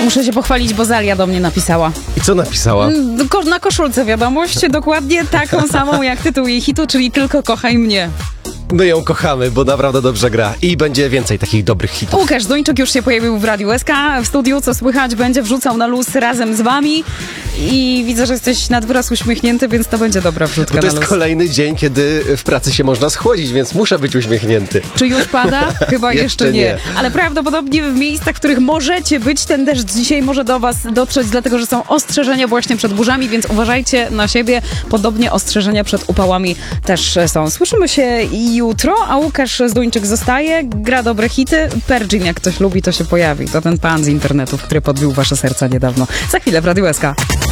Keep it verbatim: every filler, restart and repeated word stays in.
Muszę się pochwalić, bo Zalia do mnie napisała. I co napisała? Ko- na koszulce wiadomość, dokładnie taką samą jak tytuł jej hitu, czyli Tylko kochaj mnie. My ją kochamy, bo naprawdę dobrze gra i będzie więcej takich dobrych hitów. Łukasz Zduńczyk już się pojawił w Radiu S K w studiu, co słychać, będzie wrzucał na luz razem z wami i widzę, że jesteś nad wyraz uśmiechnięty, więc to będzie dobra wrzutka Bo to na jest luz. kolejny dzień, kiedy w pracy się można schłodzić, więc muszę być uśmiechnięty. Czy już pada? Chyba jeszcze, Jeszcze nie. nie. Ale prawdopodobnie w miejscach, w których możecie być, ten deszcz dzisiaj może do was dotrzeć, dlatego że są ostrzeżenia właśnie przed burzami, więc uważajcie na siebie. Podobnie ostrzeżenia przed upałami też są. Słyszymy się jutro, a Łukasz Zduńczyk zostaje, gra dobre hity. Perjin, jak ktoś lubi, to się pojawi. To ten pan z internetów, który podbił wasze serca niedawno. Za chwilę w Radiu S K.